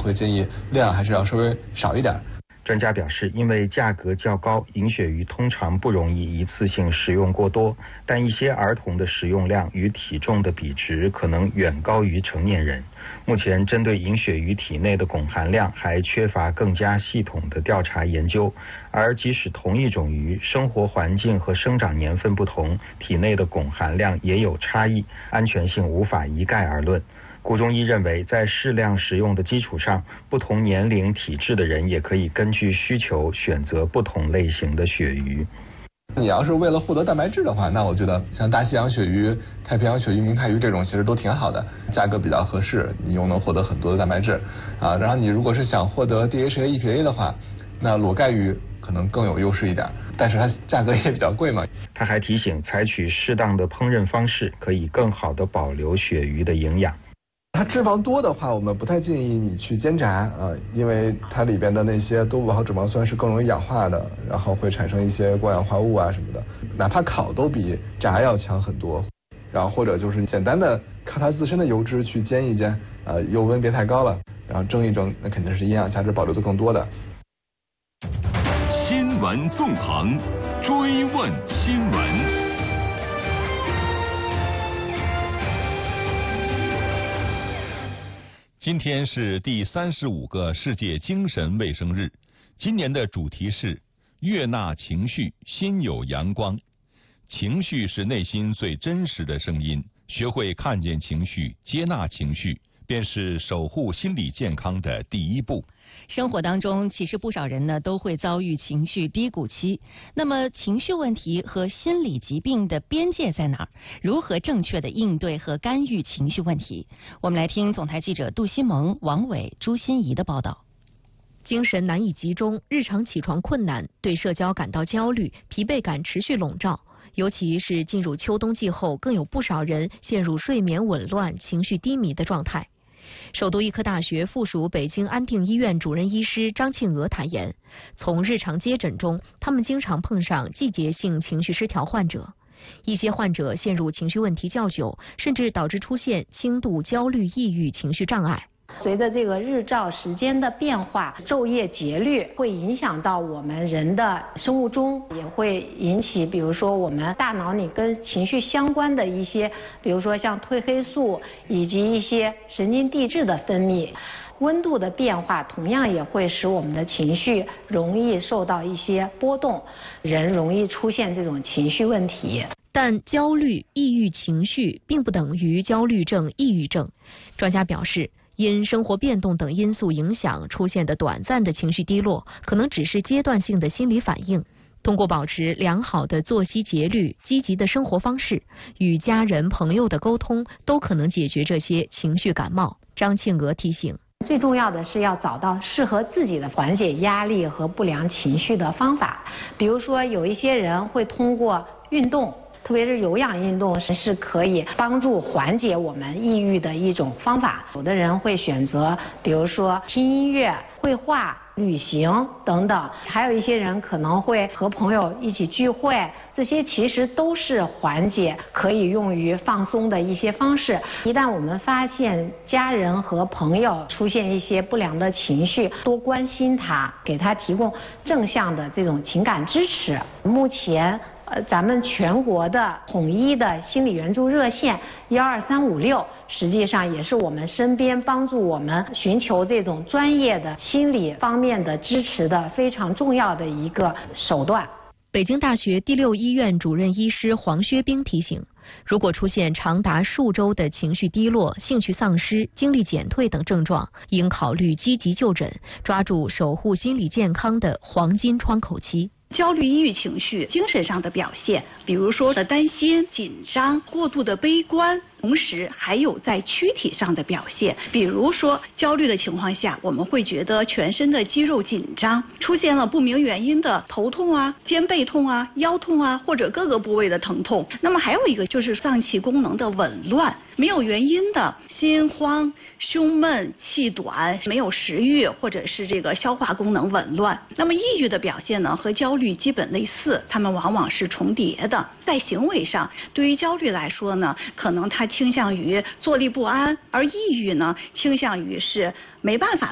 会建议量还是要稍微少一点。 专家表示，因为价格较高，银鳕鱼通常不容易一次性食用过多，但一些儿童的食用量与体重的比值可能远高于成年人。目前针对银鳕鱼体内的汞含量还缺乏更加系统的调查研究，而即使同一种鱼，生活环境和生长年份不同，体内的汞含量也有差异，安全性无法一概而论。顾中医认为，在适量食用的基础上，不同年龄体质的人也可以根据需求选择不同类型的鳕鱼。 你要是为了获得蛋白质的话，那我觉得像大西洋鳕鱼、太平洋鳕鱼、明太鱼这种其实都挺好的，价格比较合适，你又能获得很多的蛋白质啊。然后你如果是想获得 DHA、EPA 的话，那裸盖鱼可能更有优势一点，但是它价格也比较贵嘛。 他还提醒，采取适当的烹饪方式，可以更好地保留鳕鱼的营养。 它脂肪多的话，我们不太建议你去煎炸因为它里边的那些多饱和脂肪酸是更容易氧化的，然后会产生一些过氧化物啊什么的，哪怕烤都比炸要强很多。然后或者就是简单的靠它自身的油脂去煎一煎，油温别太高了，然后蒸一蒸，那肯定是营养价值保留的更多的。 新闻纵横，追问新闻。今天是第35个世界精神卫生日，今年的主题是悦纳情绪，心有阳光。情绪是内心最真实的声音，学会看见情绪，接纳情绪，便是守护心理健康的第一步。 生活当中，其实不少人呢都会遭遇情绪低谷期。那么，情绪问题和心理疾病的边界在哪儿？如何正确的应对和干预情绪问题？我们来听总台记者杜西蒙、王伟、朱欣怡的报道。 精神难以集中，日常起床困难，对社交感到焦虑，疲惫感持续笼罩。尤其是进入秋冬季后，更有不少人陷入睡眠紊乱、情绪低迷的状态。首都医科大学附属北京安定医院主任医师张庆娥坦言，从日常接诊中，他们经常碰上季节性情绪失调患者。一些患者陷入情绪问题较久，甚至导致出现轻度焦虑、抑郁情绪障碍。 随着这个日照时间的变化，昼夜节律会影响到我们人的生物钟，也会引起比如说我们大脑里跟情绪相关的一些，比如说像褪黑素以及一些神经递质的分泌。温度的变化同样也会使我们的情绪容易受到一些波动，人容易出现这种情绪问题。 但焦虑、抑郁情绪并不等于焦虑症、抑郁症。专家表示，因生活变动等因素影响出现的短暂的情绪低落，可能只是阶段性的心理反应。通过保持良好的作息节律、积极的生活方式，与家人朋友的沟通，都可能解决这些情绪感冒。张庆娥提醒， 最重要的是要找到适合自己的缓解压力和不良情绪的方法。比如说，有一些人会通过运动，特别是有氧运动是可以帮助缓解我们抑郁的一种方法。有的人会选择，比如说听音乐、绘画、旅行等等，还有一些人可能会和朋友一起聚会，这些其实都是缓解可以用于放松的一些方式。一旦我们发现家人和朋友出现一些不良的情绪，多关心他，给他提供正向的这种情感支持。目前咱们全国的统一的心理援助热线12356，实际上也是我们身边帮助我们寻求这种专业的心理方面的支持的非常重要的一个手段。 北京大学第6医院主任医师黄薛冰提醒，如果出现长达数周的情绪低落、兴趣丧失、精力减退等症状，应考虑积极就诊，抓住守护心理健康的黄金窗口期。 焦虑、抑郁情绪精神上的表现，比如说担心、紧张、过度的悲观，同时还有在躯体上的表现，比如说焦虑的情况下，我们会觉得全身的肌肉紧张，出现了不明原因的头痛啊、肩背痛啊、腰痛啊，或者各个部位的疼痛。那么还有一个就是脏器功能的紊乱，没有原因的心慌、胸闷、气短、没有食欲，或者是这个消化功能紊乱。那么抑郁的表现呢，和焦虑基本类似，它们往往是重叠的。在行为上，对于焦虑来说呢，可能它倾向于坐立不安，而抑郁呢，倾向于是没办法